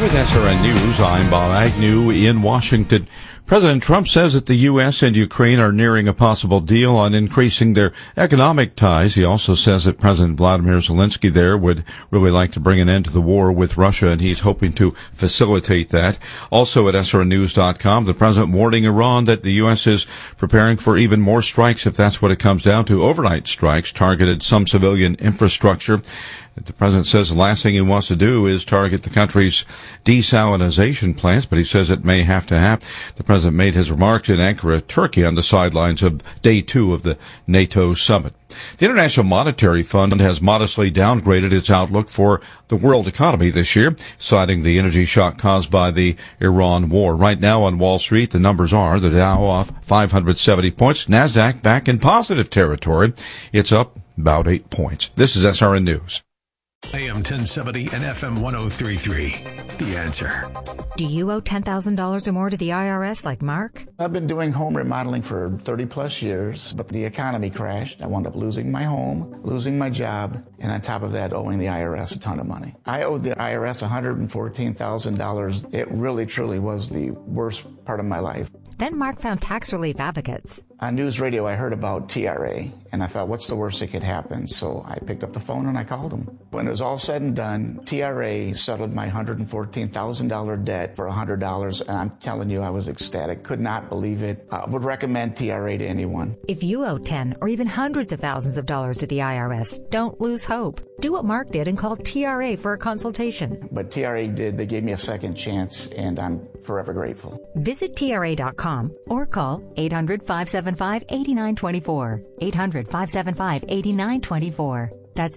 With SRN News, I'm Bob Agnew in Washington. President Trump says that the U.S. and Ukraine are nearing a possible deal on increasing their economic ties. He also says that President Vladimir Zelensky there would really like to bring an end to the war with Russia, and he's hoping to facilitate that. Also at SRNnews.com, the president warning Iran that the U.S. is preparing for even more strikes, if that's what it comes down to. Overnight strikes targeted some civilian infrastructure. The president says the last thing he wants to do is target the country's desalination plants, but he says it may have to happen. The president made his remarks in Ankara, Turkey, on the sidelines of day 2 of the NATO summit. The International Monetary Fund has modestly downgraded its outlook for the world economy this year, citing the energy shock caused by the Iran war. Right now on Wall Street, the numbers are the Dow off 570 points, NASDAQ back in positive territory. It's up about 8 points. This is SRN News. AM 1070 and FM 103.3. The Answer. Do you owe $10,000 or more to the IRS like Mark? I've been doing home remodeling for 30 plus years, but the economy crashed. I wound up losing my home, losing my job, and on top of that, owing the IRS a ton of money. I owed the IRS $114,000. It really, truly was the worst part of my life. Then Mark found tax relief advocates. On news radio, I heard about TRA, and I thought, what's the worst that could happen? So I picked up the phone and I called them. When it was all said and done, TRA settled my $114,000 debt for $100, and I'm telling you, I was ecstatic. Could not believe it. I would recommend TRA to anyone. If you owe 10 or even hundreds of thousands of dollars to the IRS, don't lose hope. Do what Mark did and call TRA for a consultation. But TRA did. They gave me a second chance, and I'm forever grateful. Visit TRA.com or call 800-575-8924. 800-575-8924. That's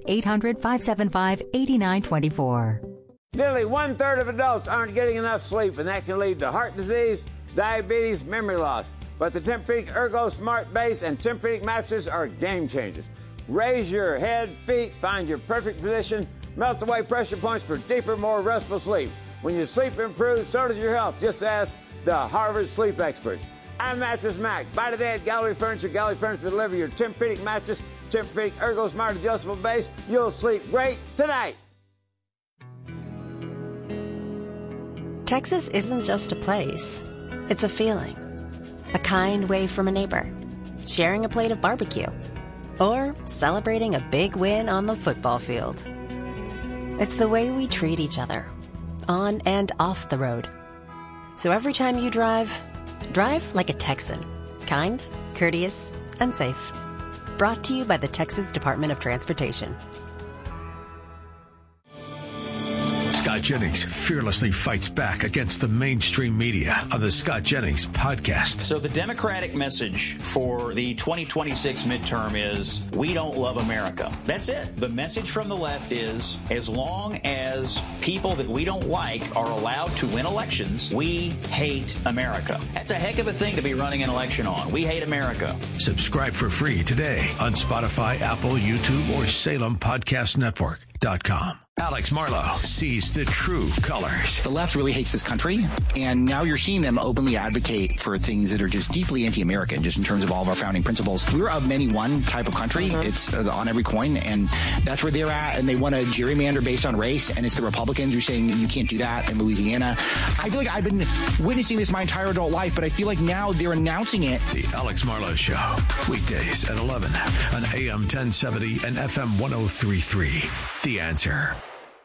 800-575-8924. Nearly 1/3 of adults aren't getting enough sleep, and that can lead to heart disease, diabetes, memory loss. But the Tempur-Pedic Ergo Smart Base and Tempur-Pedic mattresses are game changers. Raise your head, feet, find your perfect position, melt away pressure points for deeper, more restful sleep. When your sleep improves, so does your health. Just ask the Harvard sleep experts. I'm Mattress Mac. Buy today at Gallery Furniture. Gallery Furniture will deliver your Tempur-Pedic mattress, Tempur-Pedic Ergo Smart Adjustable Base. You'll sleep great tonight. Texas isn't just a place. It's a feeling. A kind wave from a neighbor. Sharing a plate of barbecue. Or celebrating a big win on the football field. It's the way we treat each other, on and off the road. So every time you drive like a Texan. Kind, courteous, and safe. Brought to you by the Texas Department of Transportation. Scott Jennings fearlessly fights back against the mainstream media on the Scott Jennings podcast. So the Democratic message for the 2026 midterm is, we don't love America. That's it. The message from the left is, as long as people that we don't like are allowed to win elections, we hate America. That's a heck of a thing to be running an election on. We hate America. Subscribe for free today on Spotify, Apple, YouTube, or SalemPodcastNetwork.com. Alex Marlow sees the true colors. The left really hates this country, and now you're seeing them openly advocate for things that are just deeply anti-American, just in terms of all of our founding principles. We're a many one type of country. It's on every coin, and that's where they're at, and they want to gerrymander based on race, and it's the Republicans who are saying you can't do that in Louisiana. I feel like I've been witnessing this my entire adult life, but I feel like now they're announcing it. The Alex Marlow Show, weekdays at 11 on AM 1070 and FM 103.3. The Answer.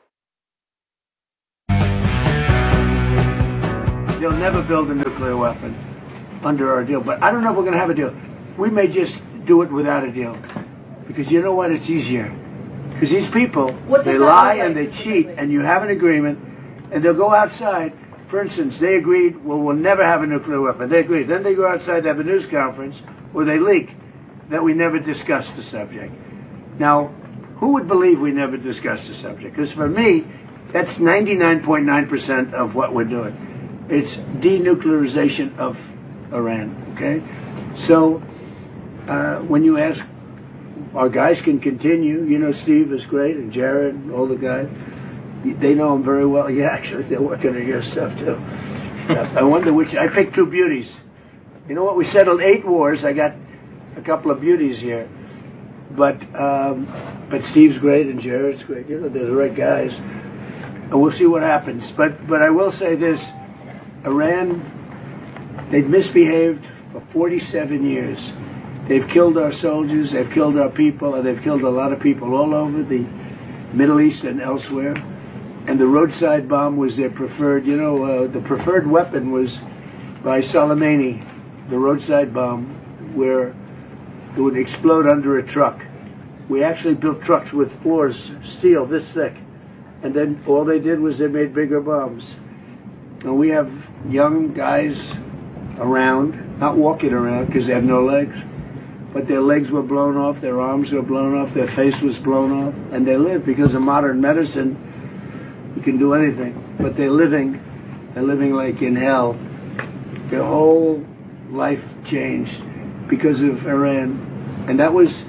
They'll never build a nuclear weapon under our deal. But I don't know if we're going to have a deal. We may just do it without a deal. Because you know what? It's easier. Because these people, they lie and they cheat, and you have an agreement, and they'll go outside. For instance, they agreed, well, we'll never have a nuclear weapon. They agreed. Then they go outside to have a news conference, or they leak that we never discussed the subject. Now, who would believe we never discussed the subject? Because for me, that's 99.9% of what we're doing. It's denuclearization of Iran, okay? So when you ask, our guys can continue. You know, Steve is great, and Jared, and all the guys. They know him very well. Yeah, actually, they're working on your stuff, too. I wonder which. I picked two beauties. You know what? We settled 8 wars. I got a couple of beauties here. But Steve's great, and Jared's great. You know, they're the right guys. And we'll see what happens. But I will say this. Iran, they've misbehaved for 47 years. They've killed our soldiers, they've killed our people, and they've killed a lot of people all over the Middle East and elsewhere. And the roadside bomb was their preferred, the preferred weapon was by Soleimani, the roadside bomb, where it would explode under a truck. We actually built trucks with floors, steel this thick. And then all they did was they made bigger bombs. And we have young guys around, not walking around because they have no legs, but their legs were blown off, their arms were blown off, their face was blown off, and they live because of modern medicine. You can do anything, but they're living like in hell. Their whole life changed because of Iran. And that was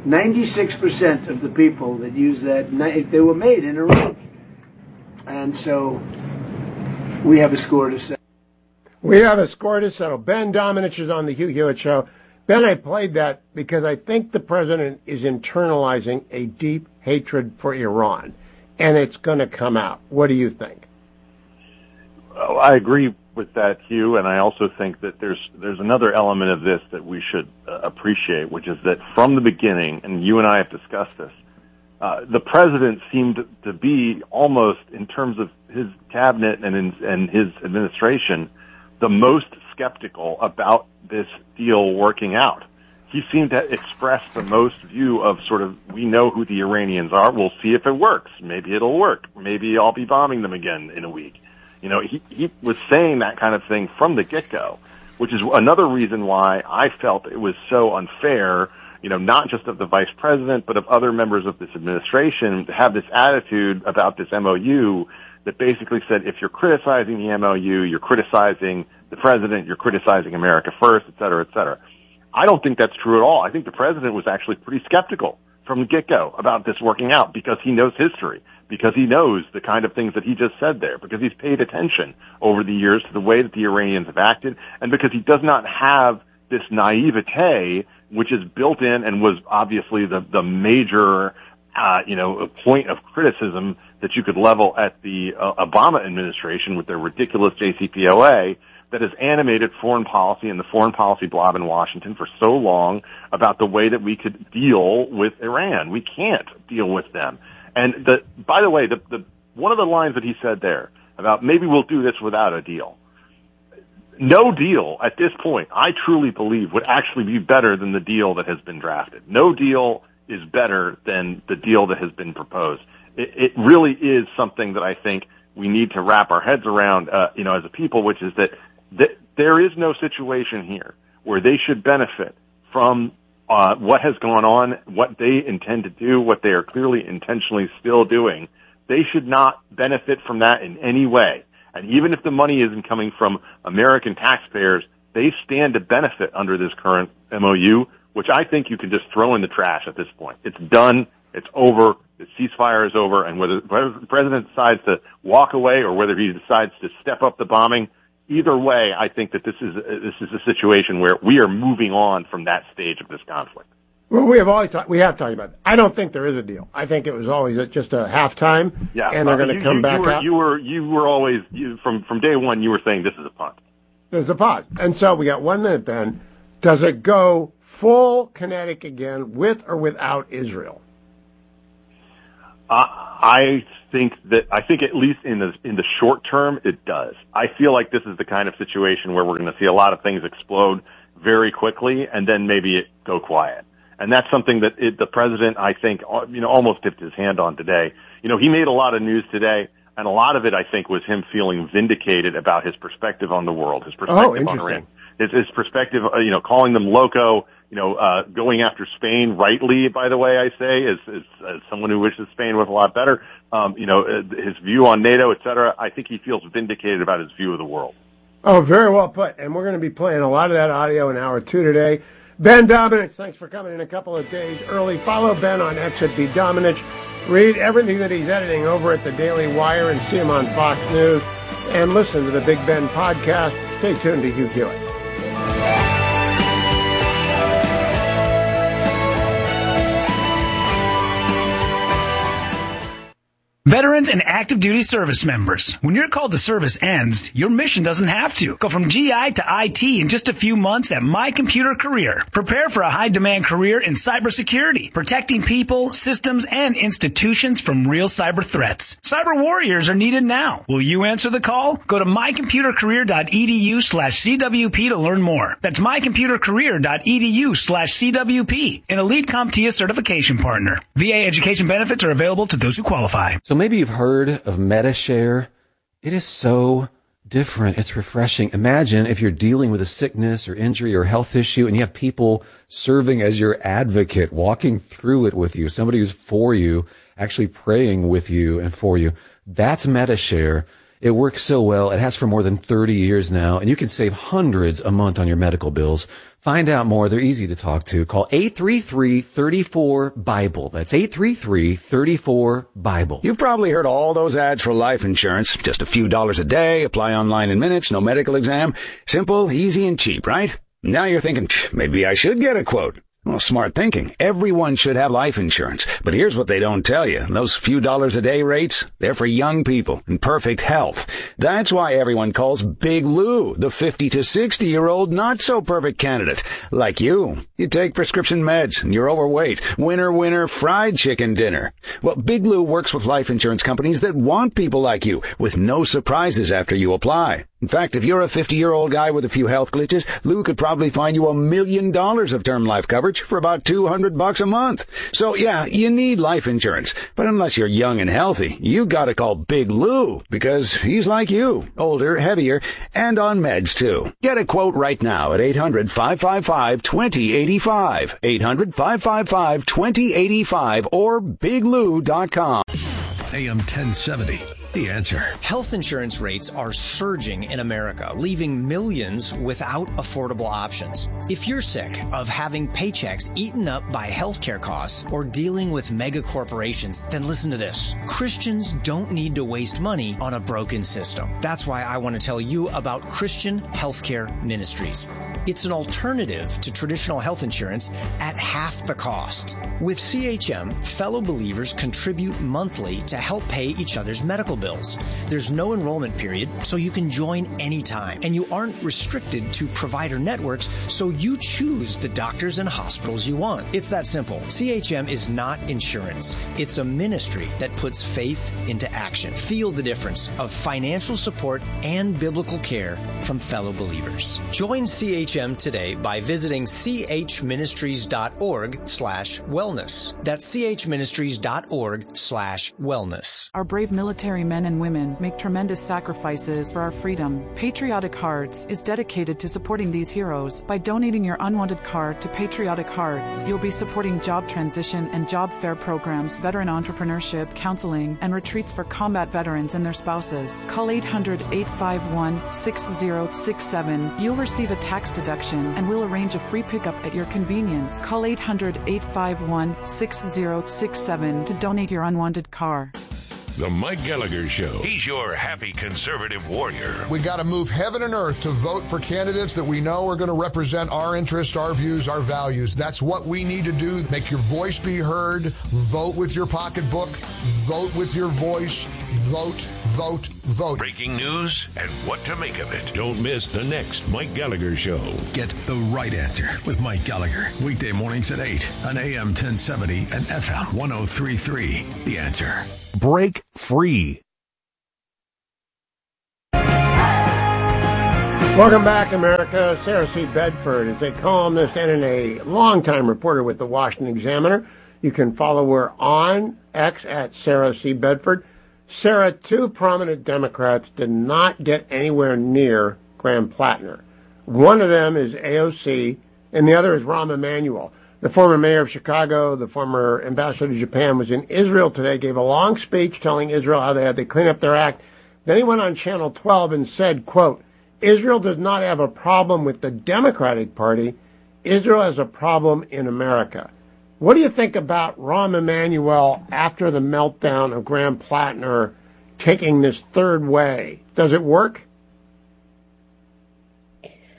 96% of the people that used that, they were made in Iran. And so we have a score to settle. We have a score to settle. Ben Domenech is on the Hugh Hewitt Show. Ben, I played that because I think the president is internalizing a deep hatred for Iran, and it's going to come out. What do you think? Oh, I agree with that, Hugh, and I also think that there's another element of this that we should appreciate, which is that from the beginning, and you and I have discussed this, the president seemed to be almost, in terms of his cabinet and his administration, the most skeptical about this deal working out. He seemed to express the most view of sort of, we know who the Iranians are, we'll see if it works. Maybe it'll work. Maybe I'll be bombing them again in a week. He was saying that kind of thing from the get-go, which is another reason why I felt it was so unfair, not just of the vice president, but of other members of this administration to have this attitude about this MOU that basically said, if you're criticizing the MOU, you're criticizing the president, you're criticizing America first, et cetera, et cetera. I don't think that's true at all. I think the president was actually pretty skeptical from the get-go about this working out because he knows history, because he knows the kind of things that he just said there, because he's paid attention over the years to the way that the Iranians have acted, and because he does not have this naivete, which is built in and was obviously the major point of criticism that you could level at the Obama administration with their ridiculous JCPOA that has animated foreign policy and the foreign policy blob in Washington for so long about the way that we could deal with Iran. We can't deal with them. And by the way, one of the lines that he said there about maybe we'll do this without a deal. No deal at this point, I truly believe, would actually be better than the deal that has been drafted. No deal is better than the deal that has been proposed. It really is something that I think we need to wrap our heads around, as a people, which is that there is no situation here where they should benefit from what has gone on, what they intend to do, what they are clearly intentionally still doing. They should not benefit from that in any way. And even if the money isn't coming from American taxpayers, they stand to benefit under this current MOU, which I think you can just throw in the trash at this point. It's done. It's over. The ceasefire is over. And whether the president decides to walk away or whether he decides to step up the bombing, either way, I think that this is a situation where we are moving on from that stage of this conflict. Well, we have talked about it. I don't think there is a deal. I think it was always just a halftime, and they're going to come back out. You were always from day one. You were saying this is a punt. There's a punt, and so we got 1 minute. Ben, does it go full kinetic again with or without Israel? I think at least in the short term it does. I feel like this is the kind of situation where we're going to see a lot of things explode very quickly, and then maybe it go quiet. And that's something that the president, I think, almost dipped his hand on today. He made a lot of news today, and a lot of it, I think, was him feeling vindicated about his perspective on the world, his perspective on Iran, his perspective, calling them loco, going after Spain rightly, by the way, I say, as someone who wishes Spain was a lot better, his view on NATO, et cetera. I think he feels vindicated about his view of the world. Oh, very well put. And we're going to be playing a lot of that audio in hour 2 today. Ben Domenech, thanks for coming in a couple of days early. Follow Ben on X at BDomenech. Read everything that he's editing over at the Daily Wire and see him on Fox News. And listen to the Big Ben podcast. Stay tuned to Hugh Hewitt. Veterans and active duty service members, when your call to service ends, your mission doesn't have to. Go from GI to IT in just a few months at My Computer Career. Prepare for a high-demand career in cybersecurity, protecting people, systems, and institutions from real cyber threats. Cyber warriors are needed now. Will you answer the call? Go to mycomputercareer.edu/CWP to learn more. That's mycomputercareer.edu/CWP, an Elite CompTIA certification partner. VA education benefits are available to those who qualify. So maybe you've heard of MediShare. It is so different. It's refreshing. Imagine if you're dealing with a sickness or injury or health issue and you have people serving as your advocate, walking through it with you, somebody who's for you, actually praying with you and for you. That's MediShare. It works so well. It has for more than 30 years now, and you can save hundreds a month on your medical bills. Find out more. They're easy to talk to. Call 833-34-BIBLE. That's 833-34-BIBLE. You've probably heard all those ads for life insurance. Just a few dollars a day, apply online in minutes, no medical exam. Simple, easy, and cheap, right? Now you're thinking, maybe I should get a quote. Well, smart thinking. Everyone should have life insurance. But here's what they don't tell you. Those few dollars a day rates, they're for young people in perfect health. That's why everyone calls Big Lou the 50 to 60-year-old not-so-perfect candidate. Like you. You take prescription meds and you're overweight. Winner, fried chicken dinner. Well, Big Lou works with life insurance companies that want people like you with no surprises after you apply. In fact, if you're a 50-year-old guy with a few health glitches, Lou could probably find you $1 million of term life coverage for about $200 a month. So yeah, you need life insurance. But unless you're young and healthy, you gotta call Big Lou because he's like you, older, heavier, and on meds too. Get a quote right now at 800-555-2085, 800-555-2085 or biglou.com. AM 1070. The Answer. Health insurance rates are surging in America, leaving millions without affordable options. If you're sick of having paychecks eaten up by healthcare costs or dealing with mega corporations, then listen to this. Christians don't need to waste money on a broken system. That's why I want to tell you about Christian Healthcare Ministries. It's an alternative to traditional health insurance at half the cost. With CHM, fellow believers contribute monthly to help pay each other's medical bills. There's no enrollment period, so you can join anytime. And you aren't restricted to provider networks, so you choose the doctors and hospitals you want. It's that simple. CHM is not insurance. It's a ministry that puts faith into action. Feel the difference of financial support and biblical care from fellow believers. Join CHM today by visiting chministries.org/wellness. That's chministries.org/wellness. Our brave military men and women make tremendous sacrifices for our freedom. Patriotic Hearts is dedicated to supporting these heroes. By donating your unwanted card to Patriotic Hearts, you'll be supporting job transition and job fair programs, veteran entrepreneurship, counseling, and retreats for combat veterans and their spouses. Call 800-851-6067. You'll receive a tax deduction and we'll arrange a free pickup at your convenience. Call 800-851-6067 to donate your unwanted car. The Mike Gallagher Show. He's your happy conservative warrior. We got to move heaven and earth to vote for candidates that we know are going to represent our interests, our views, our values. That's what we need to do. Make your voice be heard. Vote with your pocketbook. Vote with your voice. Vote, vote, vote. Breaking news and what to make of it. Don't miss the next Mike Gallagher Show. Get the right answer with Mike Gallagher. Weekday mornings at 8 on AM 1070 and FM 103.3. The Answer. Break free. Welcome back, America. Sarah C. Bedford is a columnist and a longtime reporter with the Washington Examiner. You can follow her on X at Sarah C. Bedford. Sarah, two prominent Democrats did not get anywhere near Graham Plattner. One of them is AOC, and the other is Rahm Emanuel. The former mayor of Chicago, the former ambassador to Japan, was in Israel today, gave a long speech telling Israel how they had to clean up their act. Then he went on Channel 12 and said, quote, Israel does not have a problem with the Democratic Party. Israel has a problem in America. What do you think about Rahm Emanuel after the meltdown of Graham Plattner taking this third way? Does it work?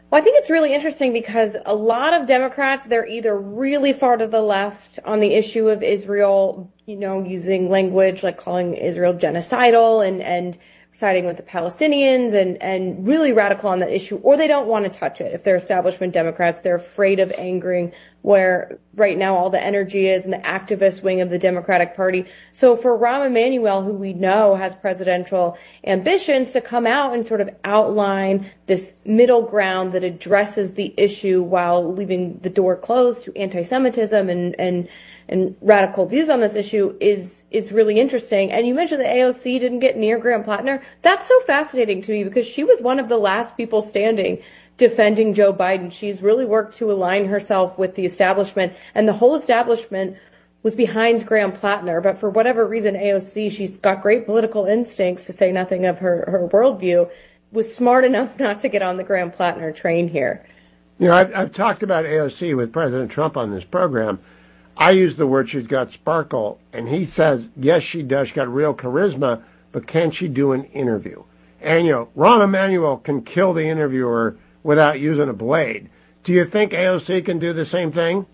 Well, I think it's really interesting because a lot of Democrats, they're either really far to the left on the issue of Israel, using language like calling Israel genocidal and siding with the Palestinians and really radical on that issue, or they don't want to touch it. If they're establishment Democrats, they're afraid of angering where right now all the energy is in the activist wing of the Democratic Party. So for Rahm Emanuel, who we know has presidential ambitions, to come out and sort of outline this middle ground that addresses the issue while leaving the door closed to anti-Semitism and radical views on this issue is really interesting. And you mentioned that AOC didn't get near Graham Plattner. That's so fascinating to me because she was one of the last people standing defending Joe Biden. She's really worked to align herself with the establishment, and the whole establishment was behind Graham Plattner. But for whatever reason, AOC, she's got great political instincts, to say nothing of her worldview, was smart enough not to get on the Graham Plattner train here. I've talked about AOC with President Trump on this program. I use the word she's got sparkle, and he says, yes, she does. She's got real charisma, but can she do an interview? And, Rahm Emanuel can kill the interviewer without using a blade. Do you think AOC can do the same thing?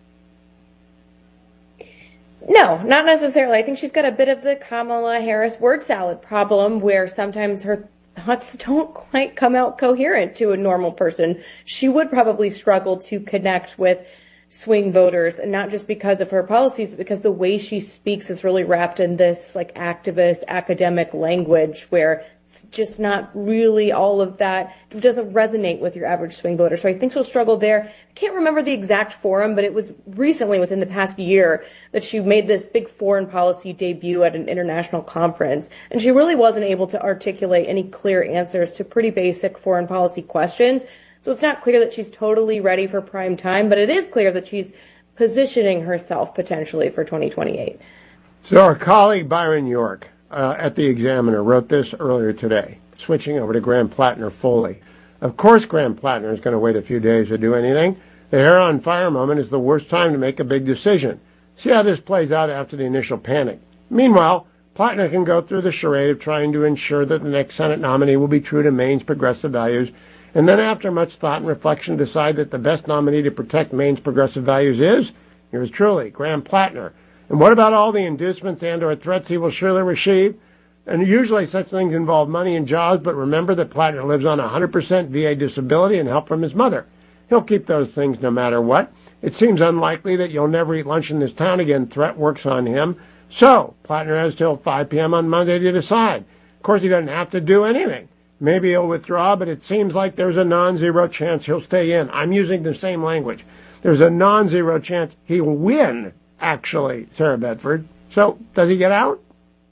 No, not necessarily. I think she's got a bit of the Kamala Harris word salad problem where sometimes her thoughts don't quite come out coherent to a normal person. She would probably struggle to connect with swing voters, and not just because of her policies, but because the way she speaks is really wrapped in this like activist academic language where it's just not really all of that. It doesn't resonate with your average swing voter. So I think she'll struggle there. I can't remember the exact forum, but it was recently within the past year that she made this big foreign policy debut at an international conference. And she really wasn't able to articulate any clear answers to pretty basic foreign policy questions. So it's not clear that she's totally ready for prime time, but it is clear that she's positioning herself potentially for 2028. So our colleague Byron York at the Examiner wrote this earlier today, switching over to Graham Plattner fully. Of course Graham Plattner is going to wait a few days to do anything. The hair on fire moment is the worst time to make a big decision. See how this plays out after the initial panic. Meanwhile, Plattner can go through the charade of trying to ensure that the next Senate nominee will be true to Maine's progressive values, and then after much thought and reflection decide that the best nominee to protect Maine's progressive values is, yours truly, Graham Plattner. And what about all the inducements and or threats he will surely receive? And usually such things involve money and jobs, but remember that Plattner lives on 100% VA disability and help from his mother. He'll keep those things no matter what. It seems unlikely that you'll never eat lunch in this town again. Threat works on him. So, Plattner has till 5 p.m. on Monday to decide. Of course, he doesn't have to do anything. Maybe he'll withdraw, but it seems like there's a non-zero chance he'll stay in. I'm using the same language. There's a non-zero chance he'll win, actually, Sarah Bedford. So, does he get out?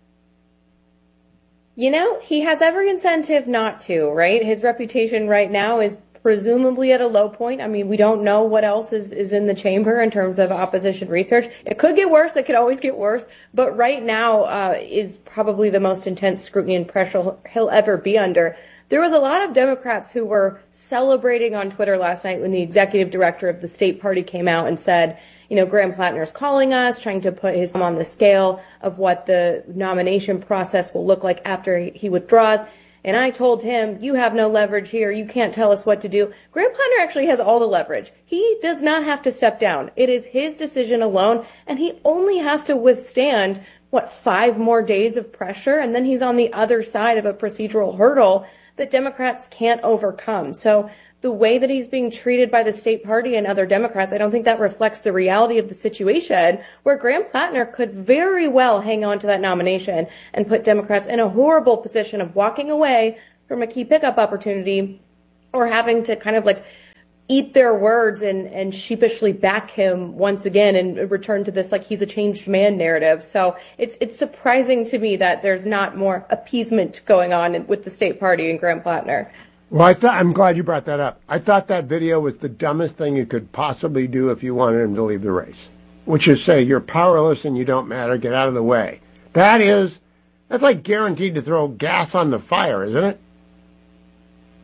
He has every incentive not to, right? His reputation right now is presumably at a low point. I mean, we don't know what else is in the chamber in terms of opposition research. It could get worse. It could always get worse. But right now is probably the most intense scrutiny and pressure he'll ever be under. There was a lot of Democrats who were celebrating on Twitter last night when the executive director of the state party came out and said, Graham Plattner's calling us, trying to put his on the scale of what the nomination process will look like after he withdraws. And I told him, you have no leverage here. You can't tell us what to do. Graham Plattner actually has all the leverage. He does not have to step down. It is his decision alone, and he only has to withstand, 5 more days of pressure, and then he's on the other side of a procedural hurdle that Democrats can't overcome. So the way that he's being treated by the state party and other Democrats, I don't think that reflects the reality of the situation, where Graham Plattner could very well hang on to that nomination and put Democrats in a horrible position of walking away from a key pickup opportunity or having to kind of eat their words and sheepishly back him once again and return to this he's a changed man narrative. So it's surprising to me that there's not more appeasement going on with the state party and Graham Plattner. Well, I'm glad you brought that up. I thought that video was the dumbest thing you could possibly do if you wanted him to leave the race, which is say you're powerless and you don't matter, get out of the way. That's like guaranteed to throw gas on the fire, isn't it?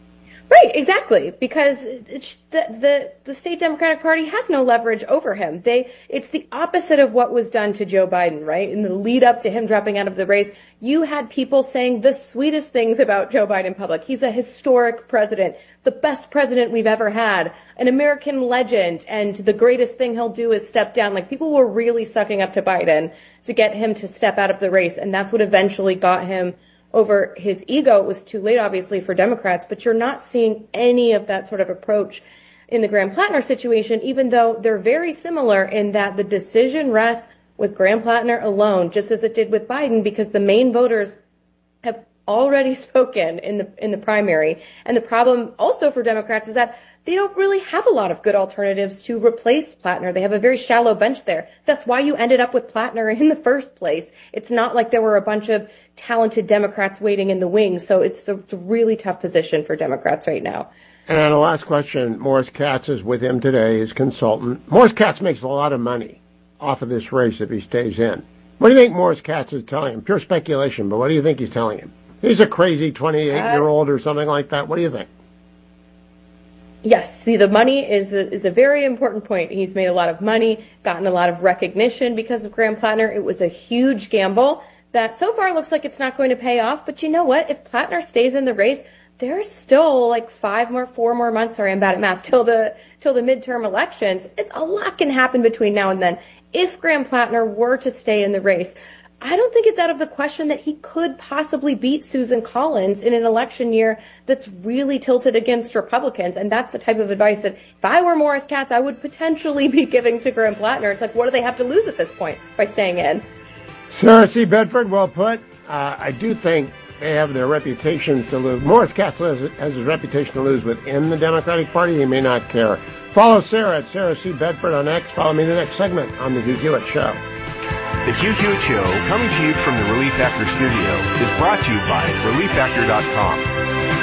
Right, exactly, because the state Democratic Party has no leverage over him. It's the opposite of what was done to Joe Biden, right? In the lead up to him dropping out of the race, you had people saying the sweetest things about Joe Biden in public. He's a historic president, the best president we've ever had, an American legend, and the greatest thing he'll do is step down. Like, people were really sucking up to Biden to get him to step out of the race, and that's what eventually got him over his ego. It was too late, obviously, for Democrats, but you're not seeing any of that sort of approach in the Graham-Plattner situation, even though they're very similar in that the decision rests with Graham-Plattner alone, just as it did with Biden, because the main voters have already spoken in the primary. And the problem also for Democrats is that they don't really have a lot of good alternatives to replace Plattner. They have a very shallow bench there. That's why you ended up with Plattner in the first place. It's not like there were a bunch of talented Democrats waiting in the wings. So it's a really tough position for Democrats right now. And the last question, Morris Katz is with him today, his consultant. Morris Katz makes a lot of money off of this race if he stays in. What do you think Morris Katz is telling him? Pure speculation, but what do you think he's telling him? He's a crazy 28-year-old or something like that. What do you think? Yes, see, the money is a very important point. He's made a lot of money, gotten a lot of recognition because of Graham-Plattner. It was a huge gamble that so far looks like it's not going to pay off. But you know what? If Plattner stays in the race, there's still like 4 more months, sorry, I'm bad at math, till the midterm elections. It's a lot can happen between now and then. If Graham-Plattner were to stay in the race, I don't think it's out of the question that he could possibly beat Susan Collins in an election year that's really tilted against Republicans. And that's the type of advice that if I were Morris Katz, I would potentially be giving to Graham-Plattner. It's like, what do they have to lose at this point by staying in? Sarah C. Bedford, well put. I do think they have their reputation to lose. Morris Katz has his reputation to lose within the Democratic Party. He may not care. Follow Sarah at Sarah C. Bedford on X. Follow me in the next segment on The Hugh Hewitt Show. The Hugh Hewitt Show, coming to you from the Relief Factor studio, is brought to you by ReliefFactor.com.